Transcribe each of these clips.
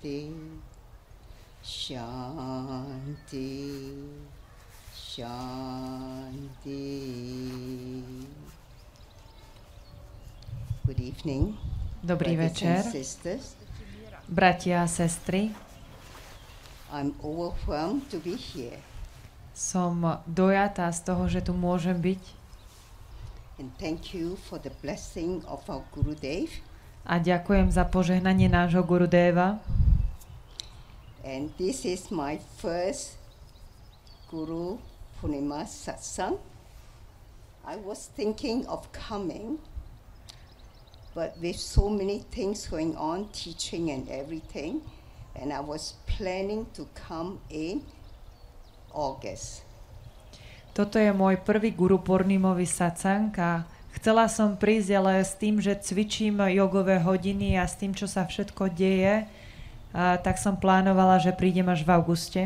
Shanti, Shanti. Good evening, Dobrý brothers večer, and sisters. bratia a sestry. I'm overwhelmed to be here. Som dojatá z toho, že tu môžem byť. And thank you for the blessing of our Gurudev. A ďakujem za požehnanie nášho Gurudeva. And this is my first Guru Purnima Satsang. I was thinking of coming, but with so many things going on, teaching and everything, and I was planning to come in August. Toto je môj prvý Guru Purnimový satsang a chcela som prísť, ale s tým, že cvičím jogové hodiny a s tým, čo sa všetko deje, tak som plánovala, že prídem až v auguste.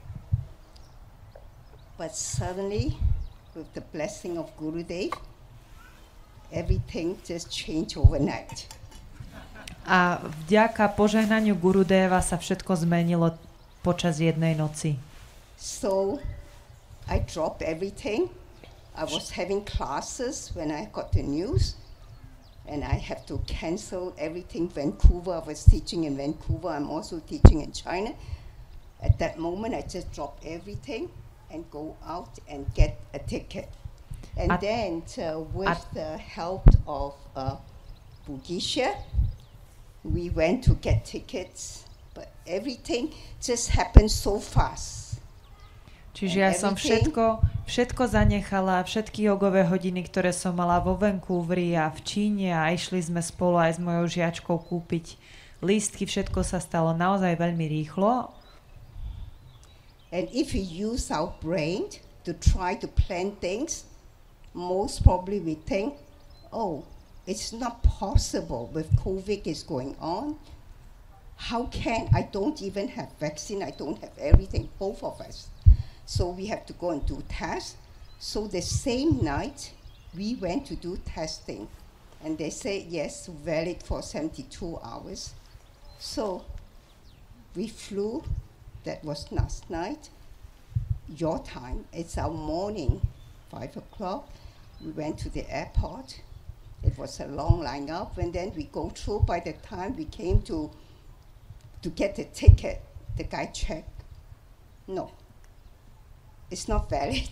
But suddenly, with the blessing of Gurudev, everything just changed overnight. A vďaka požehnaniu Gurudeva sa všetko zmenilo počas jednej noci. So I dropped everything. I was having classes when I got the news, and I have to cancel everything. Vancouver, I was teaching in Vancouver. I'm also teaching in China. At that moment, I just dropped everything and go out and get a ticket. And then with the help of Bugisha, we went to get tickets, but everything just happened so fast. Čiže ja som všetko zanechala, všetky jogové hodiny, ktoré som mala vo Vancouveri a v Číne a išli sme spolu aj s mojou žiačkou kúpiť lístky, všetko sa stalo naozaj veľmi rýchlo. And if we use our brain to try to plan things, most probably we think, oh, it's not possible with COVID is going on. How can, I don't even have vaccine, I don't have everything, both of us. So we have to go and do tests. So the same night, we went to do testing. And they say, yes, valid for 72 hours. So we flew, that was last night. Your time, it's our morning, 5 o'clock. We went to the airport. It was a long line up, and then we go through. By the time we came to get the ticket, the guy checked. No, it's not valid.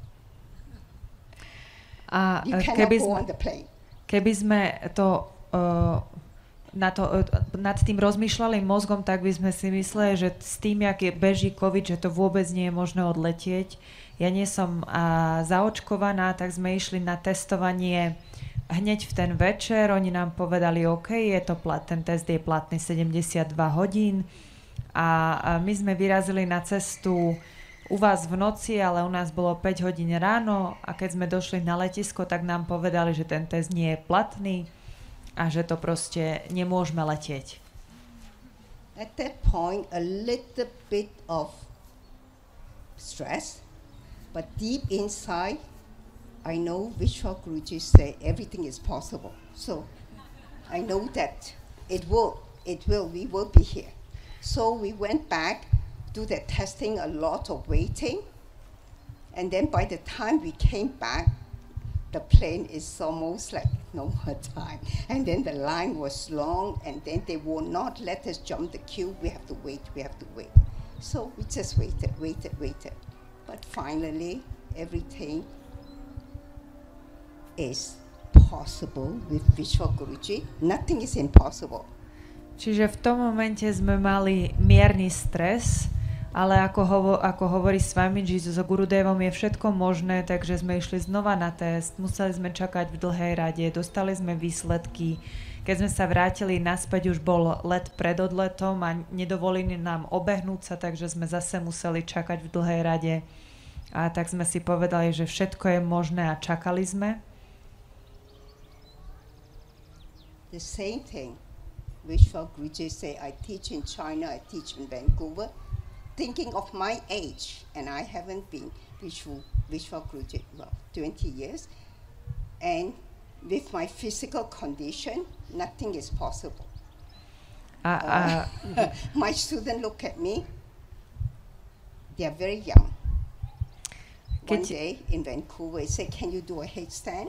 You cannot go on the plane. Keby sme to nad tým rozmýšľali mozgom, tak by sme si mysleli, že s tým, jak beží COVID, že to vôbec nie je možné odletieť. Ja nie som zaočkovaná, tak sme išli na testovanie hneď v ten večer. Oni nám povedali, OK, ten test je platný 72 hodín a my sme vyrazili na cestu u vás v noci, ale u nás bolo 5 hodín ráno a keď sme došli na letisko, tak nám povedali, že ten test nie je platný a že to proste nemôžeme letieť. At that point, a little bit of stress, but deep inside, I know Vishwa Guruji say everything is possible. So I know that we will be here. So we went back, do the testing, a lot of waiting. And then by the time we came back, the plane is almost like no more time. And then the line was long, and then they will not let us jump the queue. We have to wait. So we just waited. But finally, everything is possible with Vishwa Guruji. Nothing is impossible. Čiže v tom momente sme mali mierny stres, ale ako hovorí Swamiji, so Gurudevom je všetko možné, takže sme išli znova na test, museli sme čakať v dlhej rade, dostali sme výsledky. Keď sme sa vrátili naspäť, už bol let pred odletom a nedovolili nám obehnúť sa, takže sme zase museli čakať v dlhej rade. A tak sme si povedali, že všetko je možné a čakali sme. The same thing. Vishwa Guruji say, I teach in China, I teach in Vancouver, thinking of my age, and I haven't been Vishwa Guruji, 20 years, and with my physical condition, nothing is possible. My students look at me. They are very young. One day in Vancouver, I said, "Can you do a headstand?"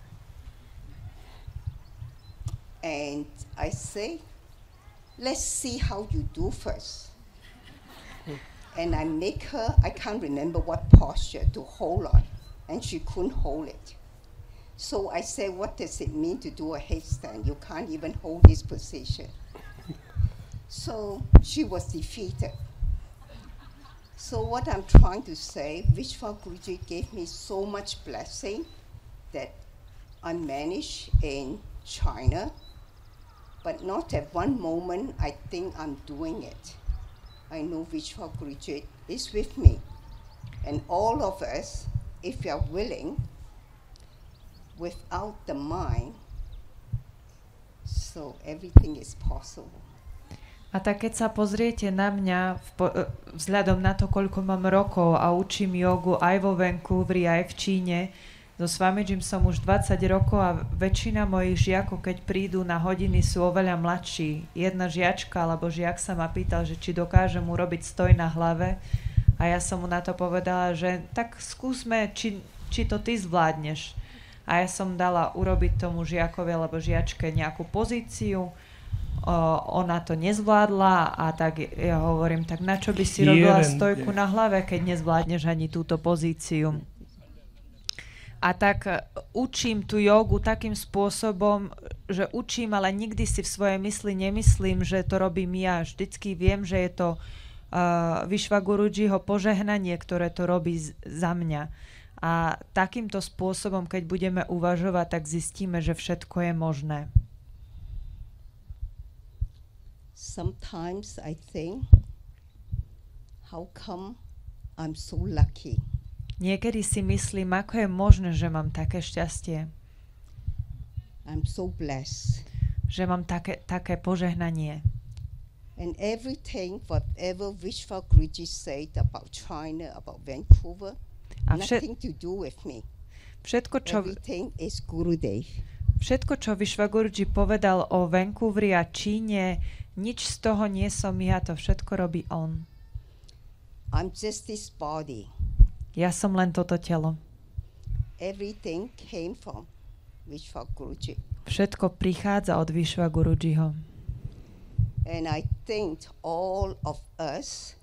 And I say, "Let's see how you do first." And I make her, I can't remember what posture to hold on, and she couldn't hold it. So I said, "What does it mean to do a headstand? You can't even hold this position." So she was defeated. So what I'm trying to say, Vishwa Guruji gave me so much blessing that I managed in China, but not at one moment I think I'm doing it. I know Vishwa Guruji is with me. And all of us, if we are willing, without the mind, so everything is possible. A tak keď sa pozriete na mňa vzhľadom na to, koľko mám rokov a učím jogu aj vo Vancouveri, aj v Číne, so Swamijim som už 20 rokov a väčšina mojich žiakov, keď prídu na hodiny, sú oveľa mladší. Jedna žiačka alebo žiak sa ma pýtal, že či dokážem urobiť stoj na hlave a ja som mu na to povedala, že tak skúsme, či to ty zvládneš. A ja som dala urobiť tomu žiakovi alebo žiačke nejakú pozíciu, ona to nezvládla a tak ja hovorím, tak na čo by si robila stojku na hlave, keď nezvládneš ani túto pozíciu. A tak učím tú jogu takým spôsobom, že učím, ale nikdy si v svojej mysli nemyslím, že to robím ja. Vždycky viem, že je to Vishwa Gurujiho požehnanie, ktoré to robí za mňa. A takýmto spôsobom, keď budeme uvažovať, tak zistíme, že všetko je možné. Sometimes I think, how come I'm so lucky? Niekedy si myslím, ako je možné, že mám také šťastie. I'm so blessed. Že mám také požehnanie. And everything, whatever Vishwa Guruji said about China, about Vancouver, nothing to do with me. Everything is Gurudev. Všetko, čo Vishwa Guruji povedal o Vancouveri a Číne, nič z toho nie som ja, to všetko robí on. I'm just this body. Ja som len toto telo. Everything came from Vishwa Guruji. Všetko prichádza od Vishwa Gurujiho. And I think all of us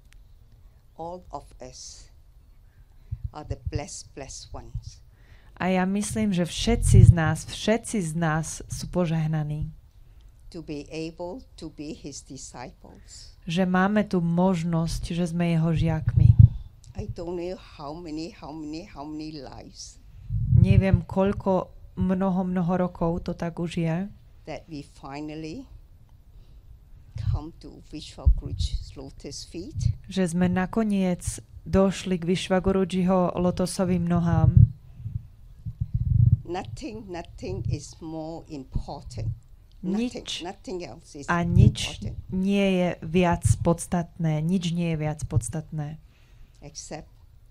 are the blessed ones. A ja myslím, že všetci z nás sú požehnaní. To be able to be his disciples. Že máme tu možnosť, že sme jeho žiakmi. I don't know how many lives. Neviem, koľko mnoho rokov to tak už je. That we finally come to Vishwa Guruji's lotus feet. Že sme nakoniec došli k Vishwa Gurujiho lotosovým nohám. Nothing is more important. Nothing else is a nič important. Nie je viac podstatné. Nič nie je viac podstatné. Except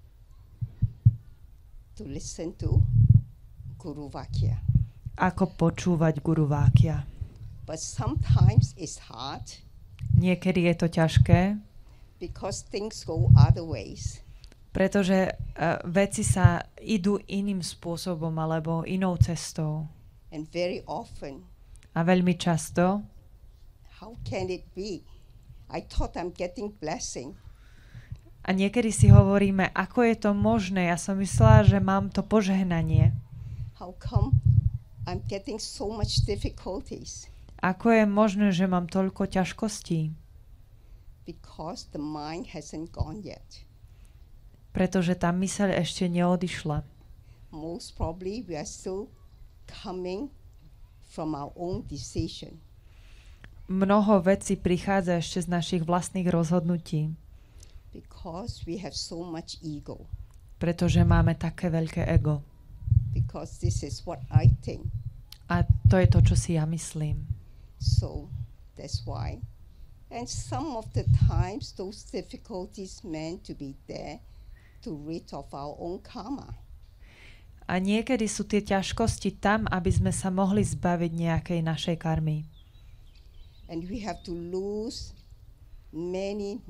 to listen to Guru Vakya. Ako počúvať Guru Vakya. But sometimes it's hard. Niekedy je to ťažké. Because things go other ways. Pretože veci sa idú iným spôsobom alebo inou cestou. And very often. A veľmi často. How can it be? I thought I'm getting blessing. A niekedy si hovoríme, ako je to možné? Ja som myslela, že mám to požehnanie. How come I'm getting so much difficulties? Ako je možné, že mám toľko ťažkostí? Because the mind hasn't gone yet. Pretože tá myseľ ešte neodišla. Most probably we are still coming from our own decision. Mnoho vecí prichádza ešte z našich vlastných rozhodnutí. Because we have so much ego. Pretože máme také veľké ego. Because this is what I think. A to je to, čo si ja myslím. So that's why. And some of the times those difficulties meant to be there to rid of our own karma. A niekedy sú tie ťažkosti tam, aby sme sa mohli zbaviť nejakej našej karmy. And we have to lose many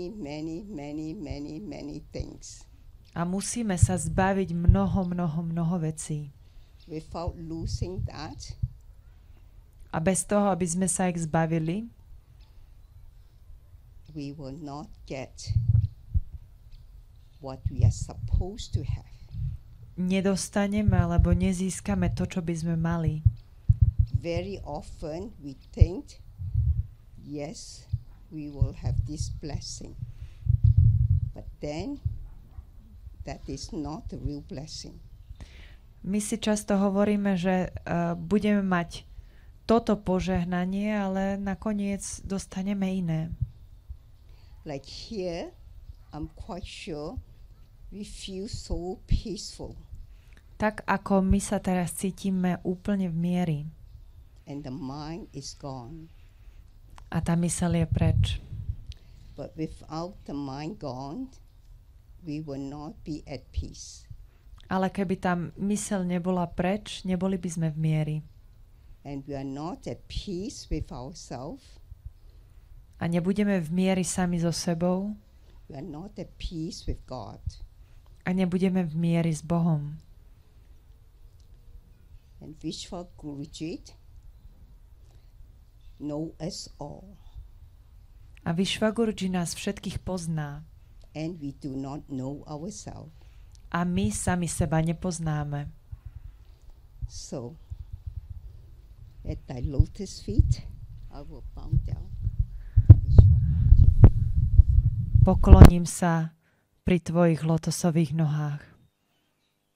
things. A musíme sa zbaviť mnoho vecí. Without losing that, a bez toho, aby sme sa ich zbavili, we will not get what we are supposed to have. Nedostaneme alebo nezískame to, čo by sme mali. Very often we think, yes, we will have this blessing. But then that is not the real blessing. My si často hovoríme, že budeme mať toto požehnanie, ale nakoniec dostaneme iné. Like here, I'm quite sure we feel so peaceful. Tak ako my sa teraz cítime úplne v mieri. And the mind is gone. A tá myseľ je preč. But without the mind gone, we will not be at peace. Ale keby tá myseľ nebola preč, neboli by sme v mieri. And we are not at peace with ourselves. A nebudeme v mieri sami so sebou. We are not at peace with God. A nebudeme v mieri s Bohom. And Vishwa Gurujit know us all. A Vishwaguruji nás všetkých pozná. And we do not know ourselves. A my sami seba nepoznáme. So, at thy lotus feet, I will bow down. Pokloním sa pri tvojich lotosových nohách.